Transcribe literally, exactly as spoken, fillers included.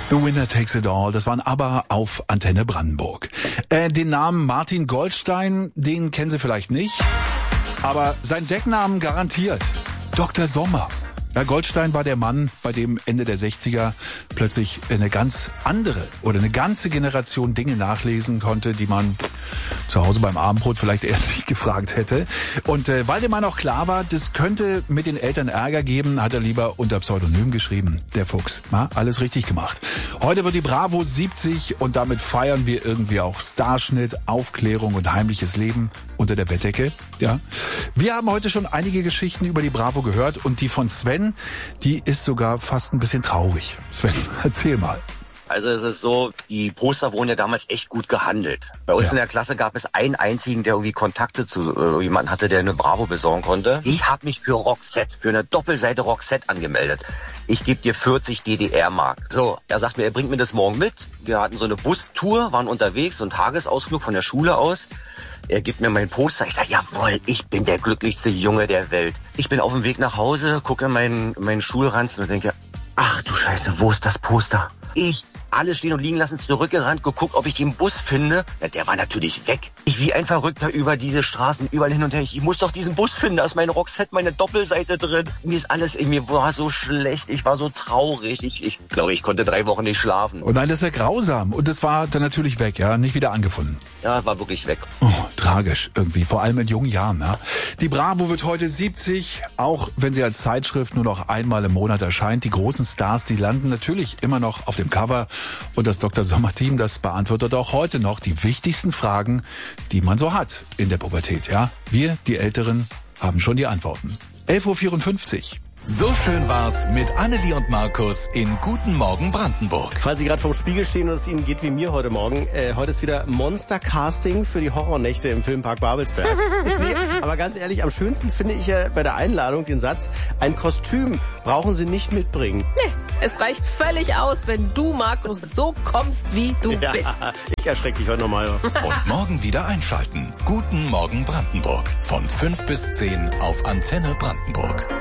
The Winner Takes It All, das waren ABBA auf Antenne Brandenburg. Äh, den Namen Martin Goldstein, den kennen Sie vielleicht nicht, aber sein Decknamen garantiert. Doktor Sommer. Ja, Goldstein war der Mann, bei dem Ende der sechziger plötzlich eine ganz andere oder eine ganze Generation Dinge nachlesen konnte, die man zu Hause beim Abendbrot vielleicht erst nicht gefragt hätte. Und äh, weil dem Mann auch klar war, das könnte mit den Eltern Ärger geben, hat er lieber unter Pseudonym geschrieben. Der Fuchs. Na, alles richtig gemacht. Heute wird die Bravo siebzig und damit feiern wir irgendwie auch Starschnitt, Aufklärung und heimliches Leben unter der Bettdecke. Ja. Wir haben heute schon einige Geschichten über die Bravo gehört und die von Sven, die ist sogar fast ein bisschen traurig. Sven, erzähl mal. Also es ist so, die Poster wurden ja damals echt gut gehandelt. Bei uns ja. in der Klasse gab es einen einzigen, der irgendwie Kontakte zu äh, jemandem hatte, der eine Bravo besorgen konnte. Ich habe mich für Roxette, für eine Doppelseite Roxette angemeldet. Ich gebe dir vierzig D D R-Mark. So, er sagt mir, er bringt mir das morgen mit. Wir hatten so eine Bustour, waren unterwegs, so ein Tagesausflug von der Schule aus. Er gibt mir mein Poster. Ich sage, jawohl, ich bin der glücklichste Junge der Welt. Ich bin auf dem Weg nach Hause, gucke in meinen, meinen Schulranzen und denke, ach du Scheiße, wo ist das Poster? Ich alles stehen und liegen lassen, zurückgerannt, geguckt, ob ich den Bus finde. Ja, der war natürlich weg. Ich wie ein Verrückter über diese Straßen, überall hin und her. Ich muss doch diesen Bus finden, da ist meine Roxette, meine Doppelseite drin. Mir ist alles, mir war so schlecht, ich war so traurig. Ich, ich glaube, ich konnte drei Wochen nicht schlafen. Oh nein, das ist ja grausam. Und das war dann natürlich weg, ja, nicht wieder angefunden. Ja, war wirklich weg. Oh, tragisch irgendwie, vor allem in jungen Jahren. Ja. Die Bravo wird heute siebzig, auch wenn sie als Zeitschrift nur noch einmal im Monat erscheint. Die großen Stars, die landen natürlich immer noch auf dem Cover. Und das Doktor Sommer-Team, das beantwortet auch heute noch die wichtigsten Fragen, die man so hat in der Pubertät. Ja, wir, die Älteren, haben schon die Antworten. elf Uhr vierundfünfzig. So schön war's mit Annelie und Markus in Guten Morgen Brandenburg. Falls Sie gerade vorm Spiegel stehen und es Ihnen geht wie mir heute Morgen, äh, heute ist wieder Monster-Casting für die Horrornächte im Filmpark Babelsberg. Nee, aber ganz ehrlich, am schönsten finde ich ja bei der Einladung den Satz, ein Kostüm brauchen Sie nicht mitbringen. Nee, es reicht völlig aus, wenn du, Markus, so kommst, wie du ja, bist. Ich erschrecke dich heute nochmal. Und morgen wieder einschalten. Guten Morgen Brandenburg. Von fünf bis zehn auf Antenne Brandenburg.